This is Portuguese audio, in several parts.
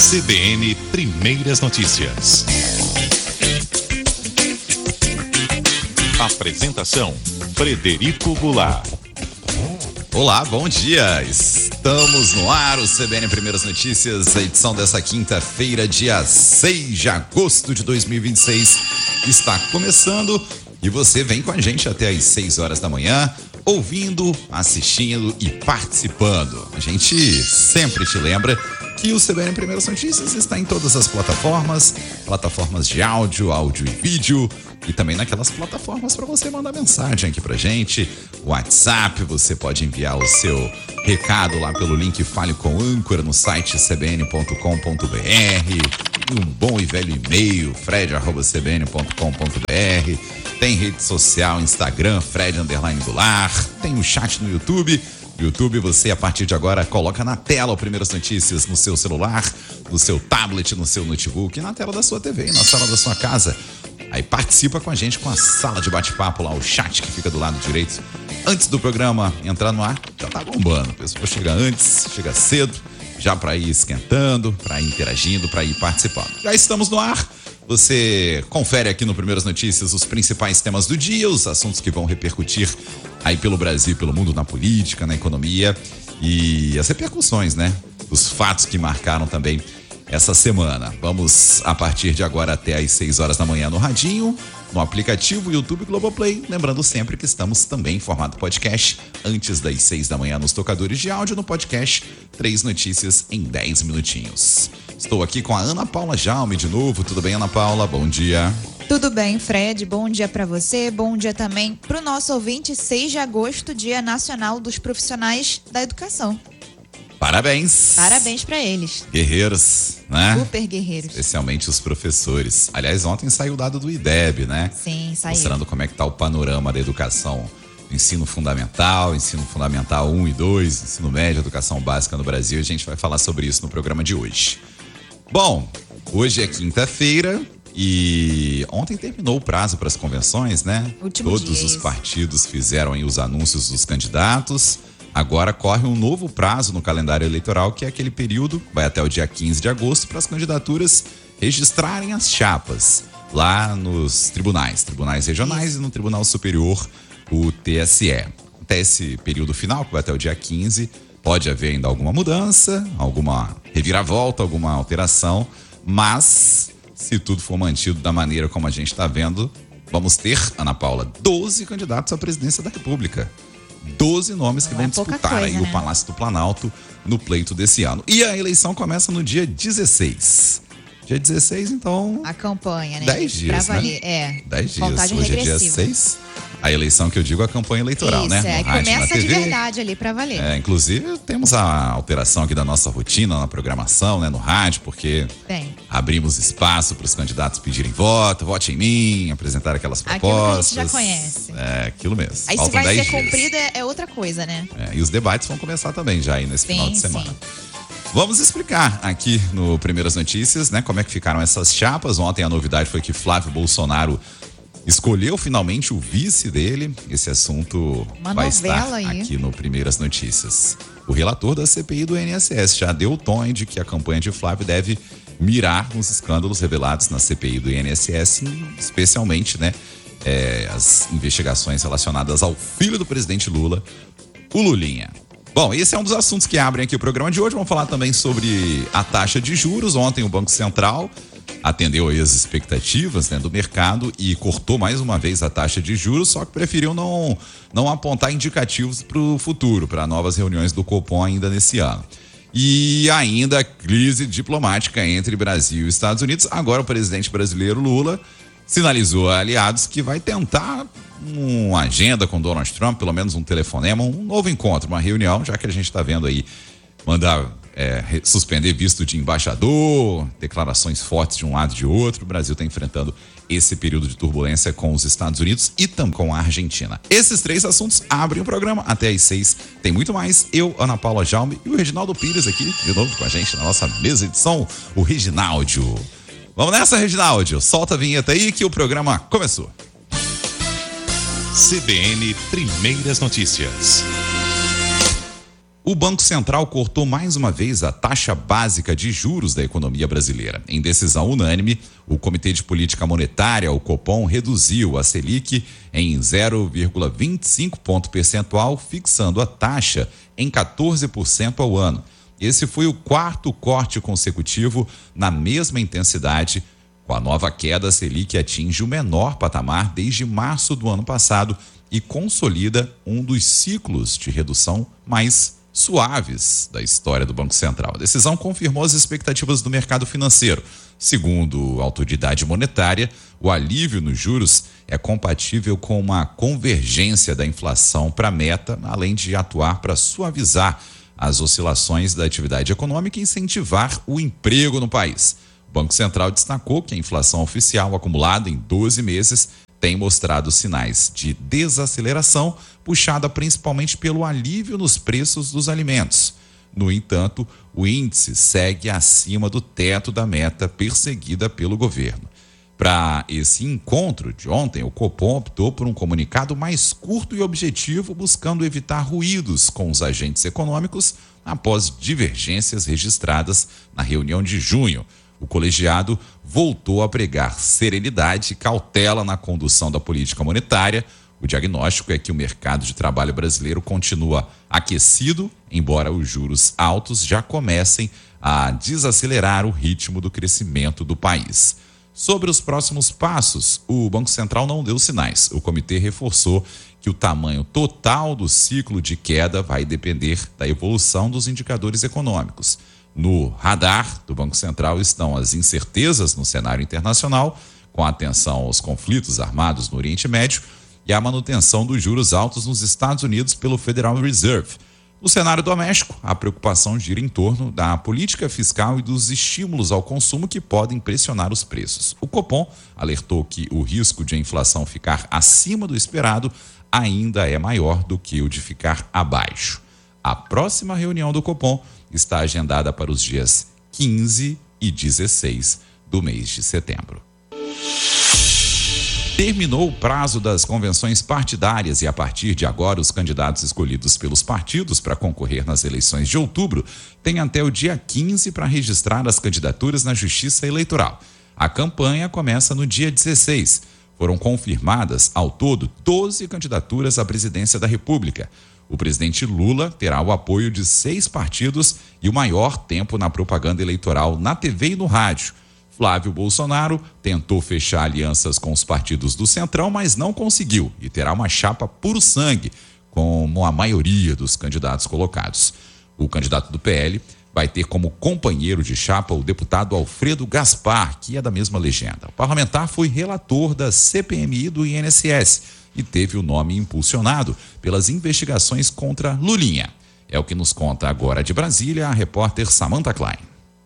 CBN Primeiras Notícias. Apresentação: Frederico Goulart. Olá, bom dia. Estamos no ar, o CBN Primeiras Notícias, a edição dessa quinta-feira, dia 6 de agosto de 2026, está começando e você vem com a gente até às 6 horas da manhã, ouvindo, assistindo e participando. A gente sempre te lembra que o CBN Primeiras Notícias está em todas as plataformas de áudio e vídeo, e também naquelas plataformas para você mandar mensagem aqui pra gente. WhatsApp, você pode enviar o seu recado lá pelo link Fale com Âncora no site cbn.com.br, e um bom e velho e-mail, fred@cbn.com.br. Tem rede social, Instagram, Fred_Goulart, tem o chat no YouTube. YouTube, você a partir de agora coloca na tela o Primeiras Notícias no seu celular, no seu tablet, no seu notebook, na tela da sua TV, na sala da sua casa. Aí participa com a gente com a sala de bate-papo lá, o chat que fica do lado direito. Antes do programa entrar no ar, já tá bombando. A pessoa chega antes, chega cedo, já para ir esquentando, para ir interagindo, para ir participando. Já estamos no ar. Você confere aqui no Primeiras Notícias os principais temas do dia, os assuntos que vão repercutir aí pelo Brasil e pelo mundo, na política, na economia, e as repercussões, né? Os fatos que marcaram também essa semana. Vamos a partir de agora até às 6 horas da manhã no radinho, no aplicativo YouTube Globoplay. Lembrando sempre que estamos também em formato podcast, antes das 6 da manhã nos tocadores de áudio, no podcast 3 notícias em 10 minutinhos. Estou aqui com a Ana Paula Jaume de novo. Tudo bem, Ana Paula? Bom dia. Tudo bem, Fred. Bom dia para você. Bom dia também para o nosso ouvinte. 6 de agosto, Dia Nacional dos Profissionais da Educação. Parabéns. Parabéns para eles. Guerreiros, né? Super guerreiros. Especialmente os professores. Aliás, ontem saiu o dado do IDEB, né? Sim, saiu. Mostrando como é que tá o panorama da educação. Ensino Fundamental 1 e 2, ensino médio, educação básica no Brasil. A gente vai falar sobre isso no programa de hoje. Bom, hoje é quinta-feira e ontem terminou o prazo para as convenções, né? Todos os partidos fizeram aí os anúncios dos candidatos. Agora corre um novo prazo no calendário eleitoral, que é aquele período, vai até o dia 15 de agosto, para as candidaturas registrarem as chapas lá nos tribunais regionais e no Tribunal Superior, o TSE. Até esse período final, que vai até o dia 15, pode haver ainda alguma mudança, alguma reviravolta, alguma alteração, mas se tudo for mantido da maneira como a gente está vendo, vamos ter, Ana Paula, 12 candidatos à presidência da República. 12 nomes que vão disputar aí o Palácio do Planalto no pleito desse ano. E a eleição começa no dia 16. Dia 16, então... A campanha, né? 10 dias, pra valer. né? 10 dias. Contagem hoje regressiva. É dia 6. A eleição que eu digo é a campanha eleitoral, isso, né? Isso, começa de verdade ali pra valer. Inclusive, temos a alteração aqui da nossa rotina na programação, né? No rádio, porque abrimos espaço para os candidatos pedirem vote em mim, apresentar aquelas propostas. Aquilo que a gente já conhece. Aquilo mesmo. Aí Faltam se vai 10 ser dias. cumprida é outra coisa, né? E os debates vão começar também já aí nesse final de semana. Sim. Vamos explicar aqui no Primeiras Notícias, né, como é que ficaram essas chapas. Ontem a novidade foi que Flávio Bolsonaro escolheu finalmente o vice dele. Esse assunto vai estar aqui no Primeiras Notícias. O relator da CPI do INSS já deu o tom de que a campanha de Flávio deve mirar nos escândalos revelados na CPI do INSS, especialmente, né, as investigações relacionadas ao filho do presidente Lula, o Lulinha. Bom, esse é um dos assuntos que abrem aqui o programa de hoje. Vamos falar também sobre a taxa de juros. Ontem o Banco Central atendeu aí as expectativas, né, do mercado e cortou mais uma vez a taxa de juros, só que preferiu não apontar indicativos para o futuro, para novas reuniões do Copom ainda nesse ano. E ainda a crise diplomática entre Brasil e Estados Unidos. Agora o presidente brasileiro Lula sinalizou a aliados que vai tentar uma agenda com Donald Trump, pelo menos um telefonema, um novo encontro, uma reunião, já que a gente está vendo aí mandar suspender visto de embaixador, declarações fortes de um lado e de outro. O Brasil está enfrentando esse período de turbulência com os Estados Unidos e também com a Argentina. Esses 3 assuntos abrem o programa até às 6. Tem muito mais. Eu, Ana Paula Jaume e o Reginaldo Pires aqui, de novo com a gente na nossa mesa de edição, o Reginaldo. Vamos nessa, Reginaldo. Solta a vinheta aí que o programa começou. CBN Primeiras Notícias. O Banco Central cortou mais uma vez a taxa básica de juros da economia brasileira. Em decisão unânime, o Comitê de Política Monetária, o Copom, reduziu a Selic em 0,25 ponto percentual, fixando a taxa em 14% ao ano. Esse foi o quarto corte consecutivo na mesma intensidade. Com a nova queda, a Selic atinge o menor patamar desde março do ano passado e consolida um dos ciclos de redução mais suaves da história do Banco Central. A decisão confirmou as expectativas do mercado financeiro. Segundo a autoridade monetária, o alívio nos juros é compatível com uma convergência da inflação para a meta, além de atuar para suavizar as oscilações da atividade econômica e incentivar o emprego no país. O Banco Central destacou que a inflação oficial acumulada em 12 meses tem mostrado sinais de desaceleração, puxada principalmente pelo alívio nos preços dos alimentos. No entanto, o índice segue acima do teto da meta perseguida pelo governo. Para esse encontro de ontem, o Copom optou por um comunicado mais curto e objetivo, buscando evitar ruídos com os agentes econômicos após divergências registradas na reunião de junho. O colegiado voltou a pregar serenidade e cautela na condução da política monetária. O diagnóstico é que o mercado de trabalho brasileiro continua aquecido, embora os juros altos já comecem a desacelerar o ritmo do crescimento do país. Sobre os próximos passos, o Banco Central não deu sinais. O comitê reforçou que o tamanho total do ciclo de queda vai depender da evolução dos indicadores econômicos. No radar do Banco Central estão as incertezas no cenário internacional, com atenção aos conflitos armados no Oriente Médio e a manutenção dos juros altos nos Estados Unidos pelo Federal Reserve. No cenário doméstico, a preocupação gira em torno da política fiscal e dos estímulos ao consumo que podem pressionar os preços. O Copom alertou que o risco de a inflação ficar acima do esperado ainda é maior do que o de ficar abaixo. A próxima reunião do Copom está agendada para os dias 15 e 16 do mês de setembro. Terminou o prazo das convenções partidárias e, a partir de agora, os candidatos escolhidos pelos partidos para concorrer nas eleições de outubro têm até o dia 15 para registrar as candidaturas na Justiça Eleitoral. A campanha começa no dia 16. Foram confirmadas, ao todo, 12 candidaturas à presidência da República. O presidente Lula terá o apoio de 6 partidos e o maior tempo na propaganda eleitoral na TV e no rádio. Flávio Bolsonaro tentou fechar alianças com os partidos do Centrão, mas não conseguiu e terá uma chapa puro sangue, como a maioria dos candidatos colocados. O candidato do PL vai ter como companheiro de chapa o deputado Alfredo Gaspar, que é da mesma legenda. O parlamentar foi relator da CPMI do INSS e teve o nome impulsionado pelas investigações contra Lulinha. É o que nos conta agora de Brasília a repórter Samantha Klein.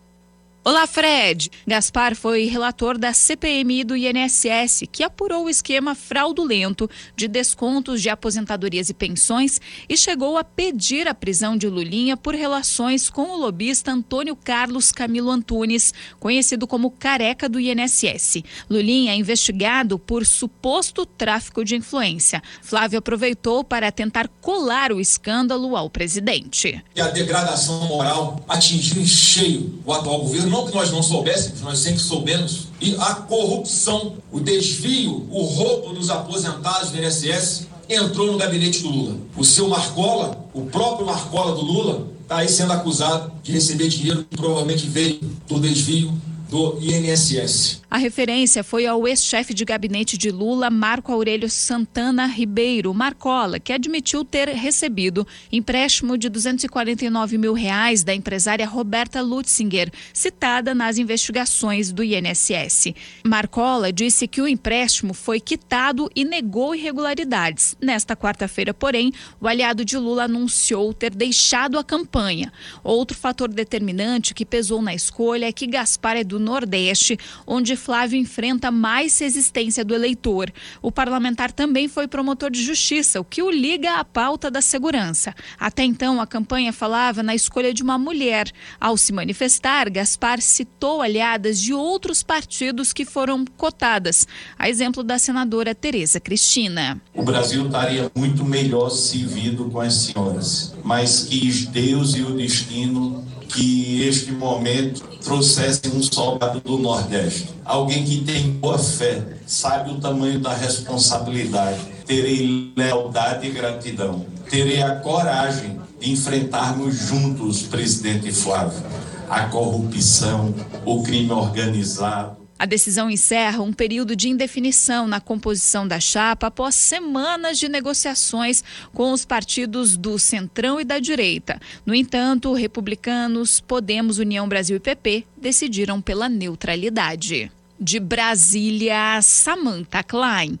Olá, Fred. Gaspar foi relator da CPMI do INSS, que apurou o esquema fraudulento de descontos de aposentadorias e pensões e chegou a pedir a prisão de Lulinha por relações com o lobista Antônio Carlos Camilo Antunes, conhecido como Careca do INSS. Lulinha é investigado por suposto tráfico de influência. Flávio aproveitou para tentar colar o escândalo ao presidente. E a degradação moral atingiu em cheio o atual governo. Não que nós não soubéssemos, nós sempre soubemos. E a corrupção, o desvio, o roubo dos aposentados do INSS entrou no gabinete do Lula. O seu Marcola, o próprio Marcola do Lula, está aí sendo acusado de receber dinheiro que provavelmente veio do desvio do INSS. A referência foi ao ex-chefe de gabinete de Lula, Marco Aurélio Santana Ribeiro, Marcola, que admitiu ter recebido empréstimo de R$249 mil da empresária Roberta Lutzinger, citada nas investigações do INSS. Marcola disse que o empréstimo foi quitado e negou irregularidades. Nesta quarta-feira, porém, o aliado de Lula anunciou ter deixado a campanha. Outro fator determinante que pesou na escolha é que Gaspar é do Nordeste, onde Flávio enfrenta mais resistência do eleitor. O parlamentar também foi promotor de justiça, o que o liga à pauta da segurança. Até então, a campanha falava na escolha de uma mulher. Ao se manifestar, Gaspar citou aliadas de outros partidos que foram cotadas, a exemplo da senadora Tereza Cristina. O Brasil estaria muito melhor servido com as senhoras, mas quis Deus e o destino que este momento trouxesse um soldado do Nordeste, alguém que tem boa fé, sabe o tamanho da responsabilidade. Terei lealdade e gratidão, terei a coragem de enfrentarmos juntos, presidente Flávio, a corrupção, o crime organizado. A decisão encerra um período de indefinição na composição da chapa após semanas de negociações com os partidos do Centrão e da direita. No entanto, Republicanos, Podemos, União Brasil e PP decidiram pela neutralidade. De Brasília, Samantha Klein.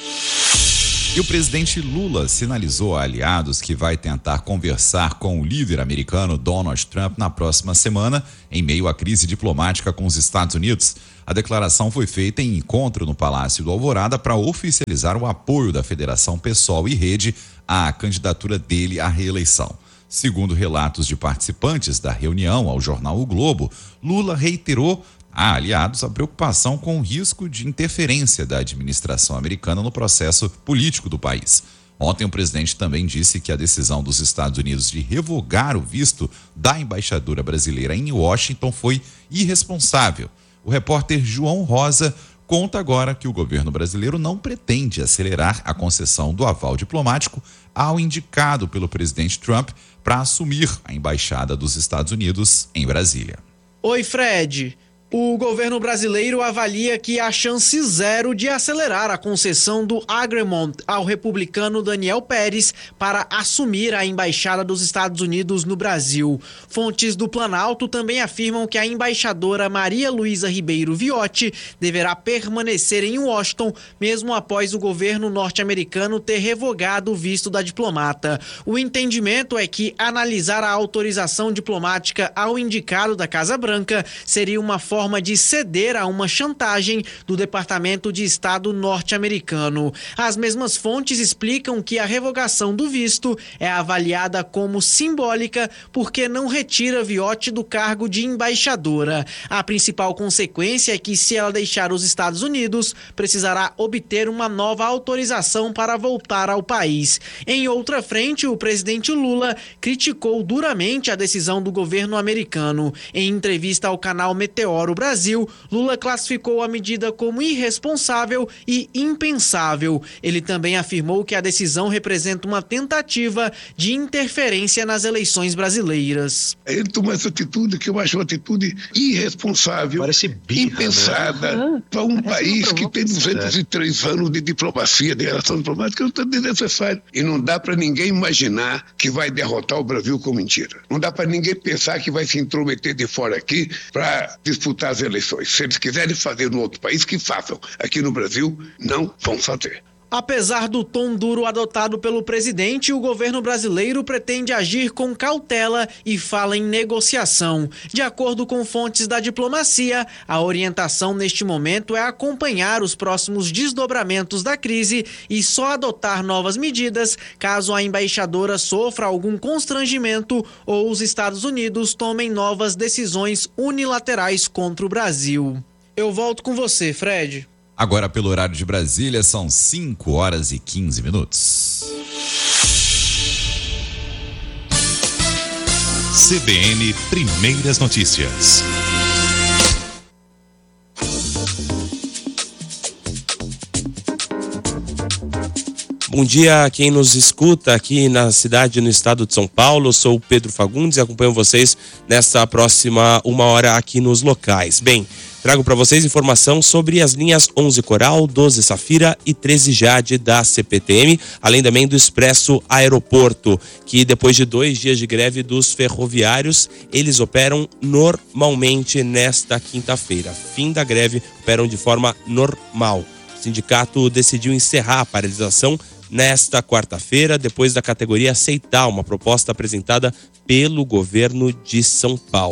E o presidente Lula sinalizou a aliados que vai tentar conversar com o líder americano Donald Trump na próxima semana, em meio à crise diplomática com os Estados Unidos. A declaração foi feita em encontro no Palácio do Alvorada para oficializar o apoio da Federação PSOL e Rede à candidatura dele à reeleição. Segundo relatos de participantes da reunião ao jornal O Globo, Lula reiterou a aliados a preocupação com o risco de interferência da administração americana no processo político do país. Ontem, o presidente também disse que a decisão dos Estados Unidos de revogar o visto da embaixadora brasileira em Washington foi irresponsável. O repórter João Rosa conta agora que o governo brasileiro não pretende acelerar a concessão do aval diplomático ao indicado pelo presidente Trump para assumir a embaixada dos Estados Unidos em Brasília. Oi, Fred. O governo brasileiro avalia que há chance zero de acelerar a concessão do Agremont ao republicano Daniel Pérez para assumir a embaixada dos Estados Unidos no Brasil. Fontes do Planalto também afirmam que a embaixadora Maria Luísa Ribeiro Viotti deverá permanecer em Washington, mesmo após o governo norte-americano ter revogado o visto da diplomata. O entendimento é que analisar a autorização diplomática ao indicado da Casa Branca seria uma forma de ceder a uma chantagem do Departamento de Estado norte-americano. As mesmas fontes explicam que a revogação do visto é avaliada como simbólica porque não retira Viotti do cargo de embaixadora. A principal consequência é que, se ela deixar os Estados Unidos, precisará obter uma nova autorização para voltar ao país. Em outra frente, o presidente Lula criticou duramente a decisão do governo americano. Em entrevista ao canal Meteoro Brasil, Lula classificou a medida como irresponsável e impensável. Ele também afirmou que a decisão representa uma tentativa de interferência nas eleições brasileiras. Ele tomou essa atitude que eu acho uma atitude irresponsável, impensada, né? Para um país que tem 203 anos de diplomacia, de relação diplomática, é desnecessário. E não dá para ninguém imaginar que vai derrotar o Brasil com mentira. Não dá para ninguém pensar que vai se intrometer de fora aqui para disputar as eleições. Se eles quiserem fazer no outro país, que façam. Aqui no Brasil, não vão fazer. Apesar do tom duro adotado pelo presidente, o governo brasileiro pretende agir com cautela e fala em negociação. De acordo com fontes da diplomacia, a orientação neste momento é acompanhar os próximos desdobramentos da crise e só adotar novas medidas caso a embaixadora sofra algum constrangimento ou os Estados Unidos tomem novas decisões unilaterais contra o Brasil. Eu volto com você, Fred. Agora, pelo horário de Brasília, são 5h15. CBN Primeiras Notícias. Bom dia a quem nos escuta aqui na cidade, no estado de São Paulo. Eu sou o Pedro Fagundes e acompanho vocês nesta próxima 1 hora aqui nos locais. Bem, trago para vocês informação sobre as linhas 11 Coral, 12 Safira e 13 Jade da CPTM, além também do Expresso Aeroporto, que depois de 2 dias de greve dos ferroviários, eles operam normalmente nesta quinta-feira. Fim da greve, operam de forma normal. O sindicato decidiu encerrar a paralisação nesta quarta-feira, depois da categoria aceitar uma proposta apresentada pelo governo de São Paulo.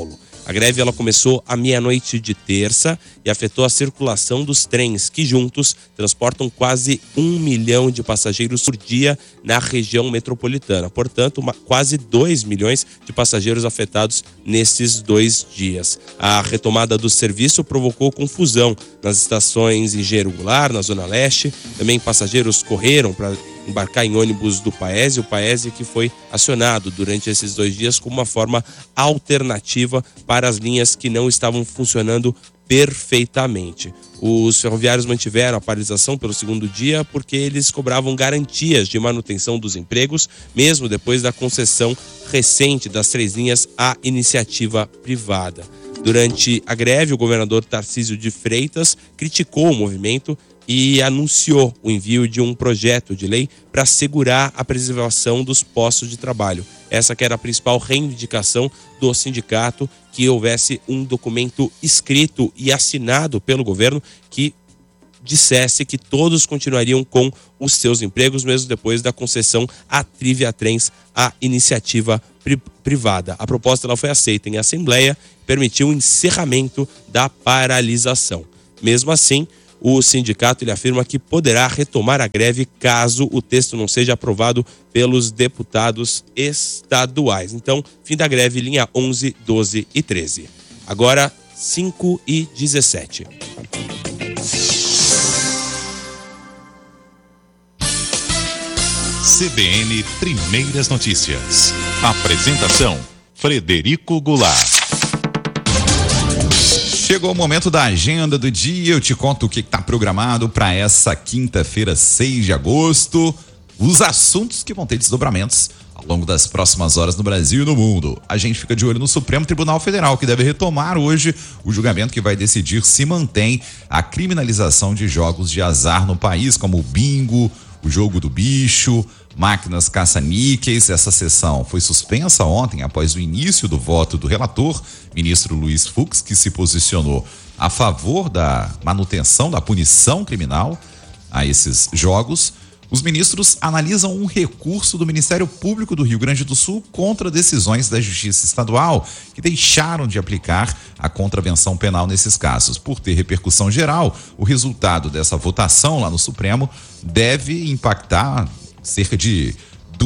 A greve ela começou à meia-noite de terça e afetou a circulação dos trens, que juntos transportam quase 1 milhão de passageiros por dia na região metropolitana. Portanto, quase 2 milhões de passageiros afetados nesses 2 dias. A retomada do serviço provocou confusão nas estações Engenheiro Goulart, na Zona Leste. Também passageiros correram para embarcar em ônibus do Paese, o Paese que foi acionado durante esses 2 dias como uma forma alternativa para as linhas que não estavam funcionando perfeitamente. Os ferroviários mantiveram a paralisação pelo 2º dia porque eles cobravam garantias de manutenção dos empregos, mesmo depois da concessão recente das 3 linhas à iniciativa privada. Durante a greve, o governador Tarcísio de Freitas criticou o movimento e anunciou o envio de um projeto de lei para assegurar a preservação dos postos de trabalho. Essa que era a principal reivindicação do sindicato, que houvesse um documento escrito e assinado pelo governo que dissesse que todos continuariam com os seus empregos, mesmo depois da concessão à Triviatrens, à iniciativa privada. A proposta ela foi aceita em assembleia e permitiu o encerramento da paralisação. Mesmo assim, o sindicato ele afirma que poderá retomar a greve caso o texto não seja aprovado pelos deputados estaduais. Então, fim da greve, linha 11, 12 e 13. Agora, 5h17. CBN Primeiras Notícias. Apresentação: Frederico Goulart. Chegou o momento da agenda do dia, eu te conto o que está programado para essa quinta-feira, 6 de agosto, os assuntos que vão ter desdobramentos ao longo das próximas horas no Brasil e no mundo. A gente fica de olho no Supremo Tribunal Federal, que deve retomar hoje o julgamento que vai decidir se mantém a criminalização de jogos de azar no país, como o bingo, o jogo do bicho, máquinas caça-níqueis. Essa sessão foi suspensa ontem após o início do voto do relator, ministro Luiz Fux, que se posicionou a favor da manutenção da punição criminal a esses jogos. Os ministros analisam um recurso do Ministério Público do Rio Grande do Sul contra decisões da Justiça Estadual que deixaram de aplicar a contravenção penal nesses casos. Por ter repercussão geral, o resultado dessa votação lá no Supremo deve impactar cerca de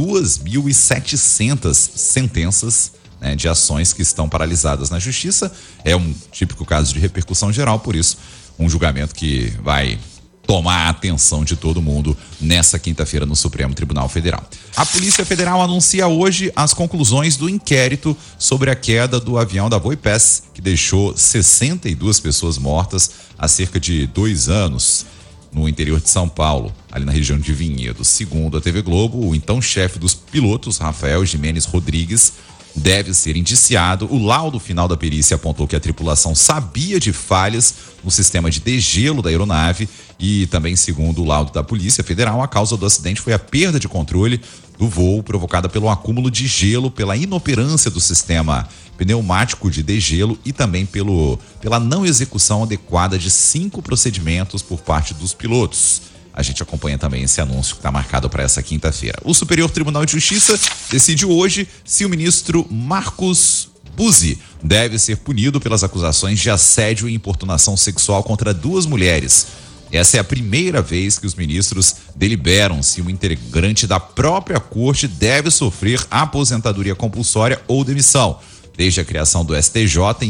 2.700 sentenças, né, de ações que estão paralisadas na Justiça. É um típico caso de repercussão geral, por isso, um julgamento que vai tomar a atenção de todo mundo nessa quinta-feira no Supremo Tribunal Federal. A Polícia Federal anuncia hoje as conclusões do inquérito sobre a queda do avião da Voipes, que deixou 62 pessoas mortas há cerca de 2 anos no interior de São Paulo, ali na região de Vinhedos. Segundo a TV Globo, o então chefe dos pilotos, Rafael Jimenez Rodrigues, deve ser indiciado. O laudo final da perícia apontou que a tripulação sabia de falhas no sistema de degelo da aeronave e também, segundo o laudo da Polícia Federal, a causa do acidente foi a perda de controle do voo provocada pelo acúmulo de gelo, pela inoperância do sistema pneumático de degelo e também pela não execução adequada de 5 procedimentos por parte dos pilotos. A gente acompanha também esse anúncio que está marcado para essa quinta-feira. O Superior Tribunal de Justiça decide hoje se o ministro Marcos Buzzi deve ser punido pelas acusações de assédio e importunação sexual contra 2 mulheres. Essa é a primeira vez que os ministros deliberam se um integrante da própria corte deve sofrer aposentadoria compulsória ou demissão. Desde a criação do STJ em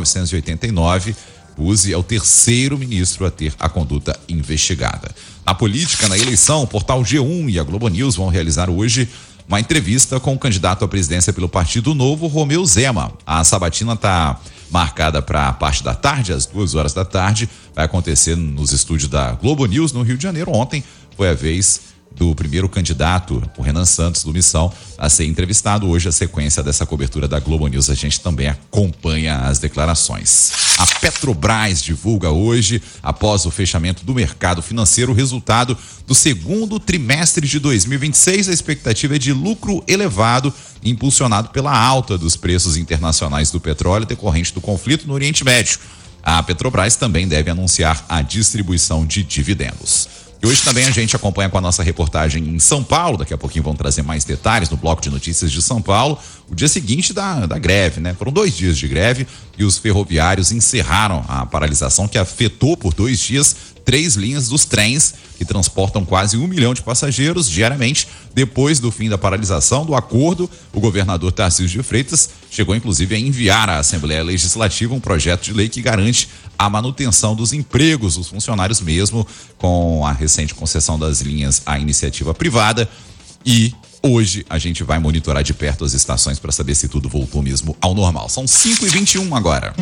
1989, Buzzi é o 3º ministro a ter a conduta investigada. Na política, na eleição, o portal G1 e a Globo News vão realizar hoje uma entrevista com o candidato à presidência pelo Partido Novo, Romeu Zema. A sabatina está marcada para a parte da tarde, às 2 da tarde. Vai acontecer nos estúdios da Globo News, no Rio de Janeiro. Ontem foi a vez do primeiro candidato, o Renan Santos, do Missão, a ser entrevistado. Hoje, a sequência dessa cobertura da Globo News, a gente também acompanha as declarações. A Petrobras divulga hoje, após o fechamento do mercado financeiro, o resultado do 2º trimestre de 2026. A expectativa é de lucro elevado, impulsionado pela alta dos preços internacionais do petróleo decorrente do conflito no Oriente Médio. A Petrobras também deve anunciar a distribuição de dividendos. E hoje também a gente acompanha com a nossa reportagem em São Paulo. Daqui a pouquinho vão trazer mais detalhes no bloco de notícias de São Paulo. O dia seguinte da greve, né? Foram 2 dias de greve e os ferroviários encerraram a paralisação que afetou por 2 dias 3 linhas dos trens que transportam quase 1 milhão de passageiros diariamente. Depois do fim da paralisação do acordo, o governador Tarcísio de Freitas chegou inclusive a enviar à Assembleia Legislativa um projeto de lei que garante a manutenção dos empregos dos funcionários, mesmo com a recente concessão das linhas à iniciativa privada. E hoje a gente vai monitorar de perto as estações para saber se tudo voltou mesmo ao normal. São 5h21 agora.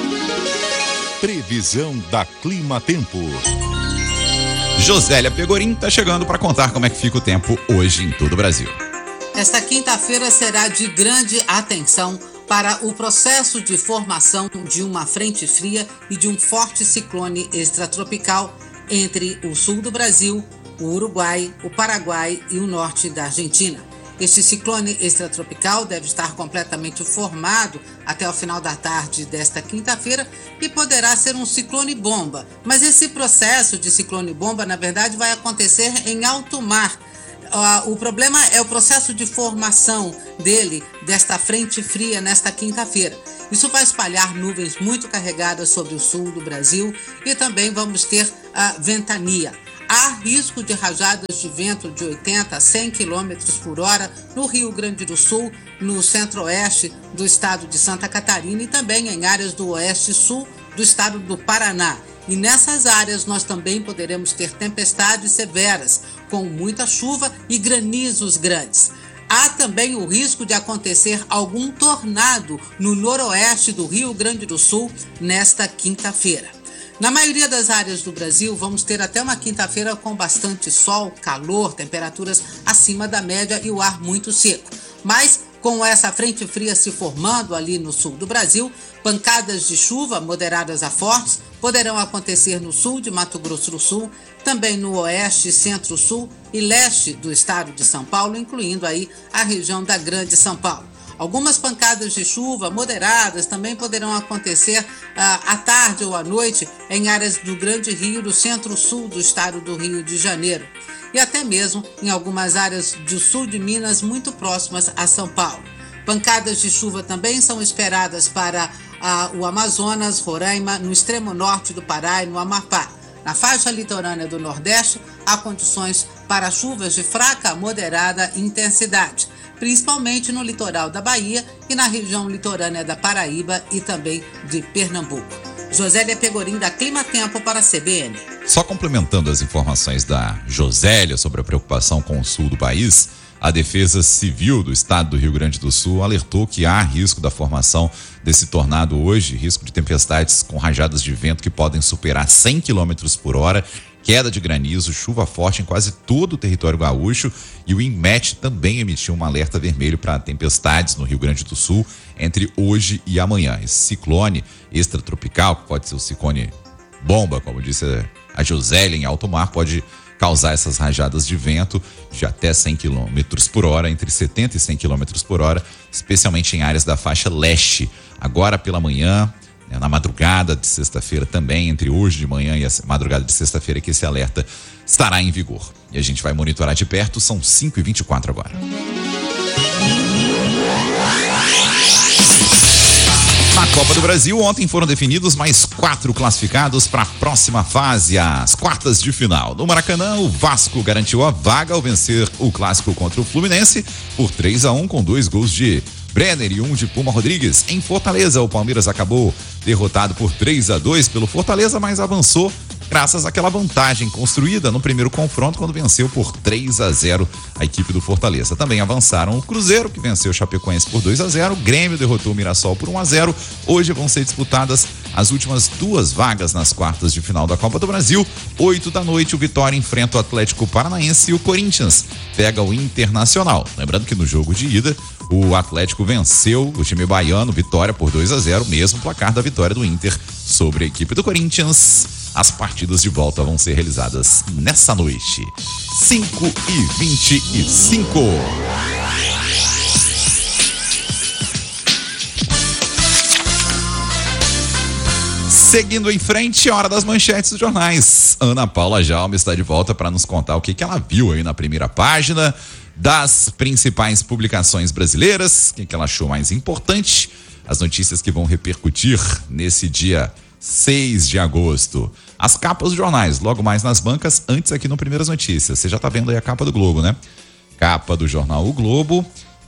Previsão da Clima Tempo. Josélia Pegorim está chegando para contar como é que fica o tempo hoje em todo o Brasil. Esta quinta-feira será de grande atenção para o processo de formação de uma frente fria e de um forte ciclone extratropical entre o sul do Brasil, o Uruguai, o Paraguai e o norte da Argentina. Este ciclone extratropical deve estar completamente formado até o final da tarde desta quinta-feira e poderá ser um ciclone bomba. Mas esse processo de ciclone bomba, na verdade, vai acontecer em alto mar. O problema é o processo de formação desta frente fria nesta quinta-feira. Isso vai espalhar nuvens muito carregadas sobre o sul do Brasil e também vamos ter ventania. Há risco de rajadas de vento de 80 a 100 km por hora no Rio Grande do Sul, no centro-oeste do estado de Santa Catarina e também em áreas do oeste e sul do estado do Paraná. E nessas áreas nós também poderemos ter tempestades severas, com muita chuva e granizos grandes. Há também o risco de acontecer algum tornado no noroeste do Rio Grande do Sul nesta quinta-feira. Na maioria das áreas do Brasil, vamos ter até uma quinta-feira com bastante sol, calor, temperaturas acima da média e o ar muito seco. Mas, com essa frente fria se formando ali no sul do Brasil, pancadas de chuva moderadas a fortes poderão acontecer no sul de Mato Grosso do Sul, também no oeste, centro-sul e leste do estado de São Paulo, incluindo aí a região da Grande São Paulo. Algumas pancadas de chuva moderadas também poderão acontecer à tarde ou à noite em áreas do Grande Rio, do centro-sul do estado do Rio de Janeiro. E até mesmo em algumas áreas do sul de Minas, muito próximas a São Paulo. Pancadas de chuva também são esperadas para o Amazonas, Roraima, no extremo norte do Pará e no Amapá. Na faixa litorânea do Nordeste, há condições para chuvas de fraca a moderada intensidade, principalmente no litoral da Bahia e na região litorânea da Paraíba e também de Pernambuco. Josélia Pegorim, da Clima Tempo, para a CBN. Só complementando as informações da Josélia sobre a preocupação com o sul do país, a Defesa Civil do estado do Rio Grande do Sul alertou que há risco da formação desse tornado hoje, risco de tempestades com rajadas de vento que podem superar 100 km por hora, queda de granizo, chuva forte em quase todo o território gaúcho, e o INMET também emitiu um alerta vermelho para tempestades no Rio Grande do Sul entre hoje e amanhã. Esse ciclone extratropical, que pode ser o ciclone bomba, como disse a Josélia, em alto mar, pode causar essas rajadas de vento de até 100 km por hora, entre 70 e 100 km por hora, especialmente em áreas da faixa leste. Agora pela manhã, na madrugada de sexta-feira também, entre hoje de manhã e a madrugada de sexta-feira, que esse alerta estará em vigor. E a gente vai monitorar de perto, são 5h24 agora. Na Copa do Brasil, ontem foram definidos mais 4 classificados para a próxima fase, as quartas de final. No Maracanã, o Vasco garantiu a vaga ao vencer o clássico contra o Fluminense por 3-1, com 2 gols de Brenner e 1 de Puma Rodrigues. Em Fortaleza, o Palmeiras acabou derrotado por 3-2 pelo Fortaleza, mas avançou graças àquela vantagem construída no primeiro confronto, quando venceu por 3-0 a equipe do Fortaleza. Também avançaram o Cruzeiro, que venceu o Chapecoense por 2-0, o Grêmio derrotou o Mirassol por 1-0. Hoje vão ser disputadas as últimas 2 vagas nas quartas de final da Copa do Brasil. 8 da noite, o Vitória enfrenta o Atlético Paranaense e o Corinthians pega o Internacional. Lembrando que no jogo de ida, o Atlético venceu o time baiano, Vitória, por 2-0, mesmo placar da vitória do Inter sobre a equipe do Corinthians. As partidas de volta vão ser realizadas nessa noite. 5h25. Seguindo em frente, hora das manchetes dos jornais. Ana Paula Jaume está de volta para nos contar o que ela viu aí na primeira página das principais publicações brasileiras, o que ela achou mais importante. as notícias que vão repercutir nesse dia 6 de agosto. As capas dos jornais, logo mais nas bancas, antes aqui no Primeiras Notícias. Você já tá vendo aí a capa do Globo, né? Capa do jornal O Globo.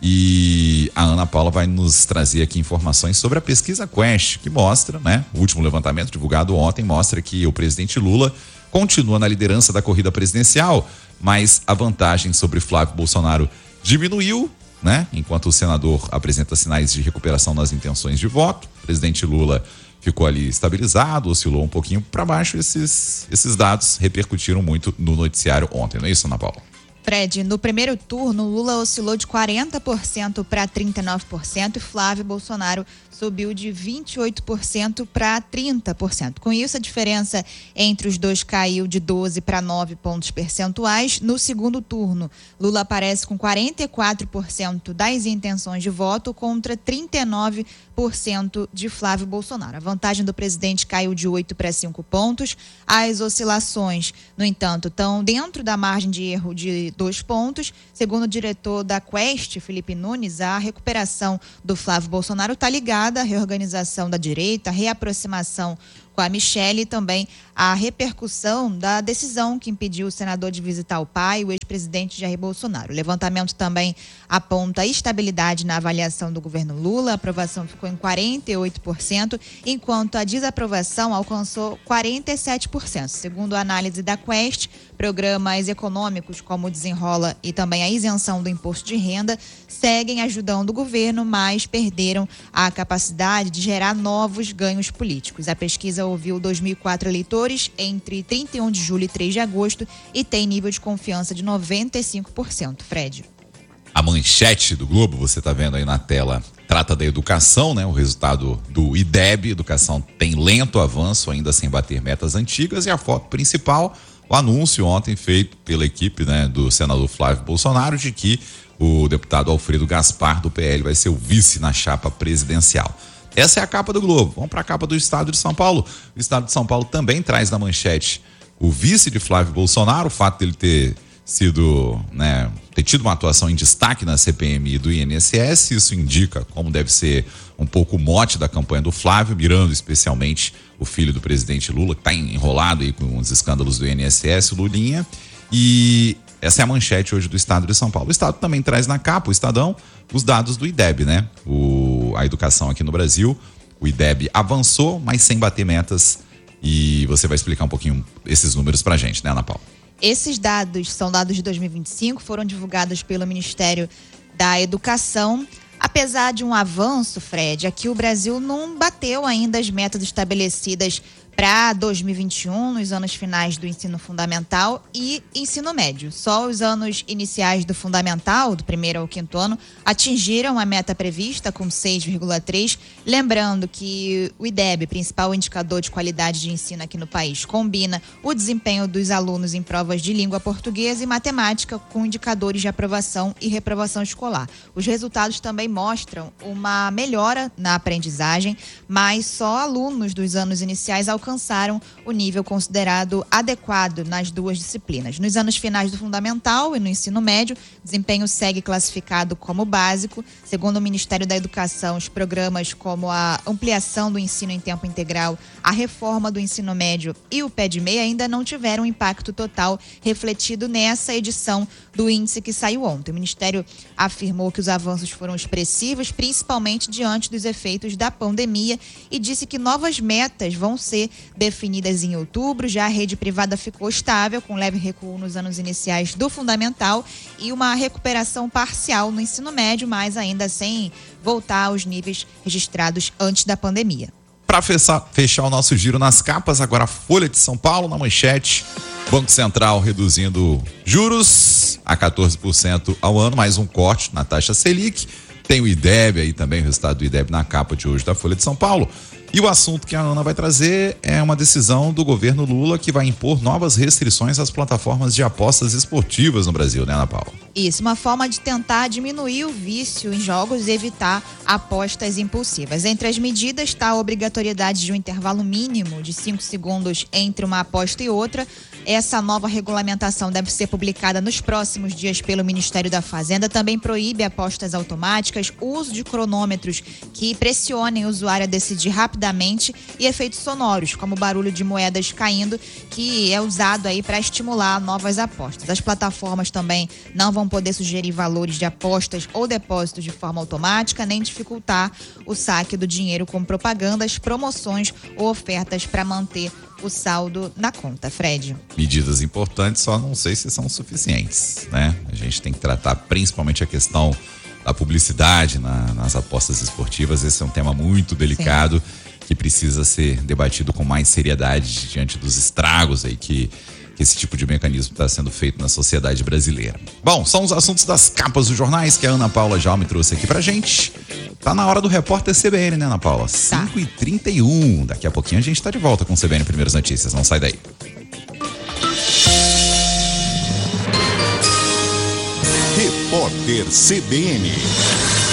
E a Ana Paula vai nos trazer aqui informações sobre a pesquisa Quest, que mostra, né? O último levantamento divulgado ontem mostra que o presidente Lula continua na liderança da corrida presidencial, mas a vantagem sobre Flávio Bolsonaro diminuiu, né? Enquanto o senador apresenta sinais de recuperação nas intenções de voto, o presidente Lula ficou ali estabilizado, oscilou um pouquinho para baixo. Esses dados repercutiram muito no noticiário ontem, não é isso, Ana Paula? Fred, no primeiro turno, Lula oscilou de 40% para 39% e Flávio Bolsonaro subiu de 28% para 30%. Com isso, a diferença entre os dois caiu de 12 para 9 pontos percentuais. No segundo turno, Lula aparece com 44% das intenções de voto contra 39% de Flávio Bolsonaro. A vantagem do presidente caiu de 8 para 5 pontos. As oscilações, no entanto, estão dentro da margem de erro de 2 pontos. Segundo o diretor da Quest, Felipe Nunes, a recuperação do Flávio Bolsonaro está ligada à reorganização da direita, a reaproximação com a Michelle e também a repercussão da decisão que impediu o senador de visitar o pai, o ex-presidente Jair Bolsonaro. O levantamento também aponta estabilidade na avaliação do governo Lula. A aprovação ficou em 48%, enquanto a desaprovação alcançou 47%. Segundo a análise da Quest, programas econômicos como o Desenrola e também a isenção do imposto de renda seguem ajudando o governo, mas perderam a capacidade de gerar novos ganhos políticos. A pesquisa ouviu 2.004 eleitores entre 31 de julho e 3 de agosto e tem nível de confiança de 95%. Fred. A manchete do Globo, você está vendo aí na tela, trata da educação, né? O resultado do IDEB, educação tem lento avanço, ainda sem bater metas antigas, e a foto principal, o anúncio ontem feito pela equipe, né, do senador Flávio Bolsonaro de que o deputado Alfredo Gaspar do PL vai ser o vice na chapa presidencial. Essa é a capa do Globo. Vamos para a capa do Estado de São Paulo. O Estado de São Paulo também traz na manchete o vice de Flávio Bolsonaro, o fato dele ter sido, né, ter tido uma atuação em destaque na CPMI do INSS. Isso indica como deve ser um pouco o mote da campanha do Flávio, mirando especialmente o filho do presidente Lula, que está enrolado aí com os escândalos do INSS, o Lulinha. E essa é a manchete hoje do Estado de São Paulo. O Estado também traz na capa, o Estadão, os dados do IDEB, né? A educação aqui no Brasil, o IDEB avançou, mas sem bater metas. E você vai explicar um pouquinho esses números pra gente, né, Ana Paula? Esses dados são dados de 2025, foram divulgados pelo Ministério da Educação. Apesar de um avanço, Fred, aqui o Brasil não bateu ainda as metas estabelecidas para 2021, nos anos finais do ensino fundamental e ensino médio. Só os anos iniciais do fundamental, do 1º ao 5º ano, atingiram a meta prevista com 6,3. Lembrando que o IDEB, principal indicador de qualidade de ensino aqui no país, combina o desempenho dos alunos em provas de língua portuguesa e matemática com indicadores de aprovação e reprovação escolar. Os resultados também mostram uma melhora na aprendizagem, mas só alunos dos anos iniciais alcançaram o nível considerado adequado nas duas disciplinas. Nos anos finais do fundamental e no ensino médio, o desempenho segue classificado como básico. Segundo o Ministério da Educação, os programas como a ampliação do ensino em tempo integral, a reforma do ensino médio e o PED-MEI ainda não tiveram impacto total refletido nessa edição do índice que saiu ontem. O Ministério afirmou que os avanços foram expressivos, principalmente diante dos efeitos da pandemia, e disse que novas metas vão ser definidas em outubro. Já a rede privada ficou estável, com leve recuo nos anos iniciais do fundamental e uma recuperação parcial no ensino médio, mas ainda sem voltar aos níveis registrados antes da pandemia. Para fechar o nosso giro nas capas, agora a Folha de São Paulo na manchete. Banco Central reduzindo juros a 14% ao ano, mais um corte na taxa Selic. Tem o IDEB aí também, o resultado do IDEB na capa de hoje da Folha de São Paulo. E o assunto que a Ana vai trazer é uma decisão do governo Lula que vai impor novas restrições às plataformas de apostas esportivas no Brasil, né, Ana Paula? Isso, uma forma de tentar diminuir o vício em jogos e evitar apostas impulsivas. Entre as medidas está a obrigatoriedade de um intervalo mínimo de 5 segundos entre uma aposta e outra. Essa nova regulamentação deve ser publicada nos próximos dias pelo Ministério da Fazenda. Também proíbe apostas automáticas, uso de cronômetros que pressionem o usuário a decidir rapidamente e efeitos sonoros, como o barulho de moedas caindo, que é usado aí para estimular novas apostas. As plataformas também não vão poder sugerir valores de apostas ou depósitos de forma automática, nem dificultar o saque do dinheiro com propagandas, promoções ou ofertas para manter o saldo na conta, Fred. Medidas importantes, só não sei se são suficientes, né? A gente tem que tratar principalmente a questão da publicidade nas apostas esportivas. Esse é um tema muito delicado. Sim. Que precisa ser debatido com mais seriedade diante dos estragos aí que esse tipo de mecanismo está sendo feito na sociedade brasileira. Bom, são os assuntos das capas dos jornais que a Ana Paula já me trouxe aqui pra gente. Tá na hora do repórter CBN, né, Ana Paula? 5h31. Daqui a pouquinho a gente tá de volta com o CBN Primeiras Notícias. Não sai daí. Repórter CBN.